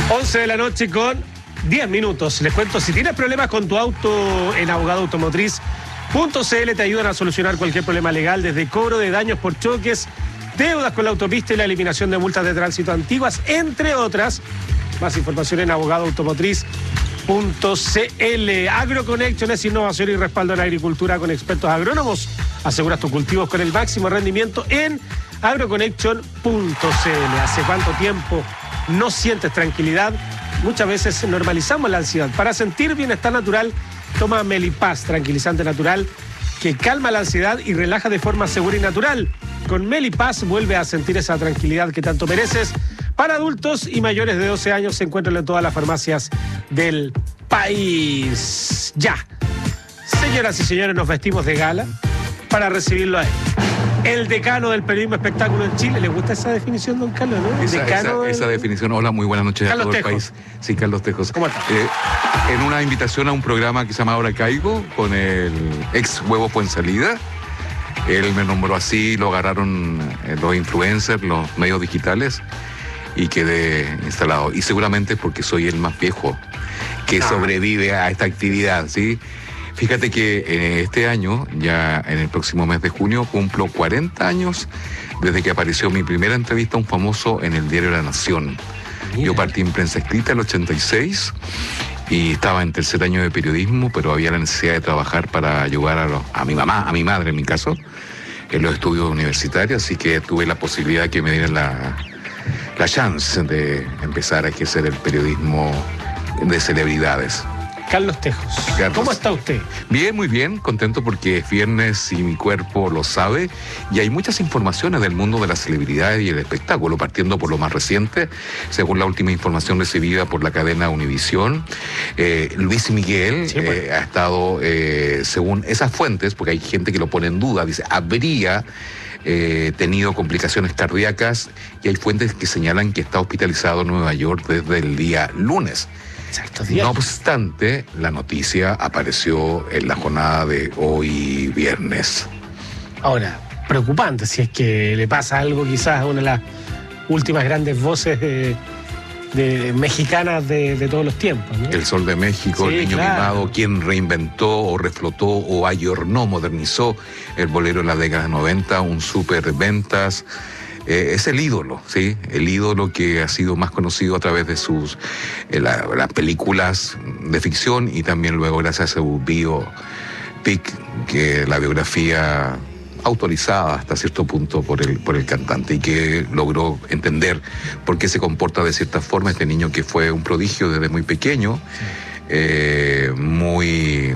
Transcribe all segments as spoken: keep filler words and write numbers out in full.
once de la noche con diez minutos. Les cuento, si tienes problemas con tu auto, en Abogado Automotriz punto c l te ayudan a solucionar cualquier problema legal, desde cobro de daños por choques, deudas con la autopista y la eliminación de multas de tránsito antiguas, entre otras. Más información en abogado automotriz punto c l. AgroConnection es innovación y respaldo en la agricultura con expertos agrónomos. Aseguras tus cultivos con el máximo rendimiento en agroconnection punto c l. ¿Hace cuánto tiempo no sientes tranquilidad? Muchas veces normalizamos la ansiedad. Para sentir bienestar natural, toma Melipaz, tranquilizante natural que calma la ansiedad y relaja de forma segura y natural. Con Melipaz vuelve a sentir esa tranquilidad que tanto mereces. Para adultos y mayores de doce años se encuentran en todas las farmacias del país. Ya. Señoras y señores, nos vestimos de gala para recibirlo a él. El decano del periodismo espectáculo en Chile. ¿Le gusta esa definición, don Carlos? ¿No? Esa, decano esa, del... esa definición. Hola, muy buenas noches Carlos a todo Tejos. el país. Sí, Carlos Tejos. ¿Cómo está? Eh, en una invitación a un programa que se llama Ahora Caigo, con el ex Huevo Fuensalida. Él me nombró así, lo agarraron eh, los influencers, los medios digitales, y quedé instalado. Y seguramente porque soy el más viejo que ah. sobrevive a esta actividad, ¿sí? Fíjate que eh, este año, ya en el próximo mes de junio, cumplo cuarenta años desde que apareció mi primera entrevista a un famoso en el diario La Nación. Mira. Yo partí en prensa escrita en el ochenta y seis y estaba en tercer año de periodismo, pero había la necesidad de trabajar para ayudar a, los, a mi mamá, a mi madre en mi caso, en los estudios universitarios, así que tuve la posibilidad de que me dieran la, la chance de empezar a ejercer el periodismo de celebridades. Carlos Tejos, Carlos. ¿Cómo está usted? Bien, muy bien, contento porque es viernes y mi cuerpo lo sabe, y hay muchas informaciones del mundo de las celebridades y el espectáculo, partiendo por lo más reciente. Según la última información recibida por la cadena Univisión, eh, Luis Miguel sí, pues. eh, ha estado, eh, según esas fuentes, porque hay gente que lo pone en duda, dice, habría eh, tenido complicaciones cardíacas, y hay fuentes que señalan que está hospitalizado en Nueva York desde el día lunes. Exacto, no obstante, la noticia apareció en la jornada de hoy viernes. Ahora, preocupante si es que le pasa algo quizás a una de las últimas grandes voces de, de mexicanas de, de todos los tiempos, ¿no? El Sol de México, sí, el niño claro. mimado, quien reinventó o reflotó o ayornó, modernizó el bolero en la década de noventa, un súper ventas. Eh, es el ídolo, ¿sí? El ídolo que ha sido más conocido a través de sus eh, la, las películas de ficción, y también luego gracias a su biopic, que la biografía autorizada hasta cierto punto por el, por el cantante, y que logró entender por qué se comporta de cierta forma este niño que fue un prodigio desde muy pequeño, eh, muy...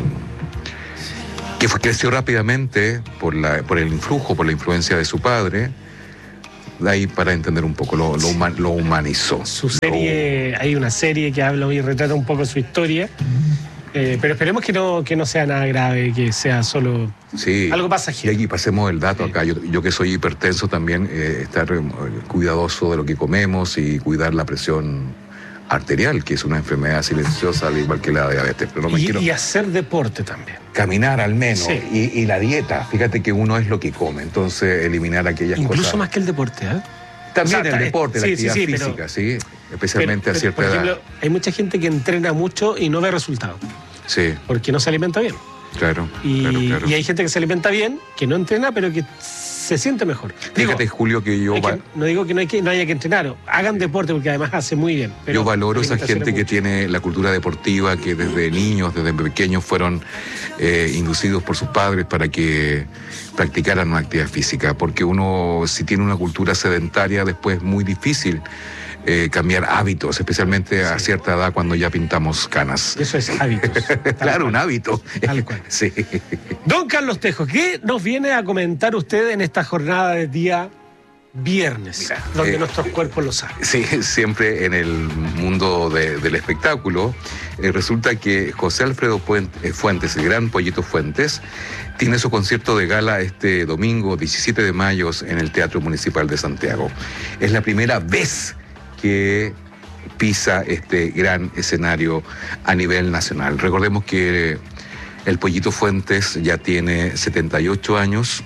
que fue, creció rápidamente por, la, por el influjo, por la influencia de su padre. De ahí para entender un poco, lo, lo, human, lo humanizó. Su serie, lo... hay una serie que habla y retrata un poco su historia, eh, pero esperemos que no, que no sea nada grave, que sea solo sí. algo pasajero. Y aquí pasemos el dato sí. acá, yo, yo que soy hipertenso también, eh, estar eh, cuidadoso de lo que comemos y cuidar la presión arterial, que es una enfermedad silenciosa al igual que la diabetes. Pero no me y, quiero... y hacer deporte también. Caminar al menos, sí. y, y la dieta, fíjate que uno es lo que come, entonces eliminar aquellas Incluso cosas. Incluso más que el deporte, ¿eh? También o sea, el deporte, sí, la actividad sí, sí, física, pero, sí, especialmente pero, a cierta por edad. Por ejemplo, hay mucha gente que entrena mucho y no ve resultados. Sí. Porque no se alimenta bien. Claro, y, claro, claro. Y hay gente que se alimenta bien, que no entrena, pero que se siente mejor. Fíjate, digo, Julio, que yo... Que, no digo que no, hay que no haya que entrenar, hagan deporte porque además hace muy bien. Pero yo valoro esa gente que tiene la cultura deportiva, que desde niños, desde pequeños fueron eh, inducidos por sus padres para que practicaran una actividad física, porque uno, si tiene una cultura sedentaria, después es muy difícil Eh, cambiar hábitos, especialmente a sí. cierta edad cuando ya pintamos canas. Eso es hábitos. Claro, un hábito. Tal cual. Sí. Don Carlos Tejos, ¿qué nos viene a comentar usted en esta jornada de día viernes, Mira, donde eh, nuestros cuerpos lo saben? Sí, siempre en el mundo de, del espectáculo, eh, resulta que José Alfredo Fuentes, el gran Pollito Fuentes, tiene su concierto de gala este domingo diecisiete de mayo en el Teatro Municipal de Santiago. Es la primera vez que pisa este gran escenario a nivel nacional. Recordemos que el Pollito Fuentes ya tiene setenta y ocho años,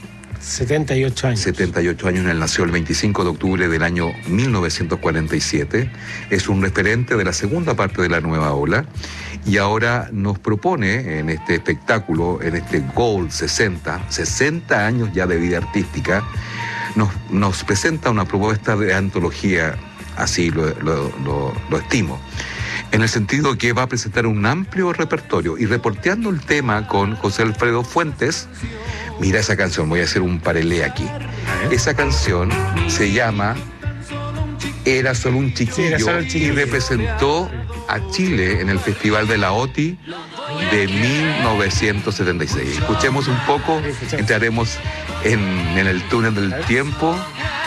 setenta y ocho años. setenta y ocho años, él nació el veinticinco de octubre del año mil novecientos cuarenta y siete. Es un referente de la segunda parte de la nueva ola y ahora nos propone en este espectáculo, en este Gold sesenta, sesenta años ya de vida artística, nos, nos presenta una propuesta de antología, así lo, lo, lo, lo estimo, en el sentido que va a presentar un amplio repertorio y reporteando el tema con José Alfredo Fuentes. Mira esa canción, voy a hacer un parelé aquí. Esa canción se llama Era solo un chiquillo, sí, solo un chiquillo. Y representó a Chile en el Festival de la O T I de mil novecientos setenta y seis. Escuchemos un poco, entraremos en, en el túnel del tiempo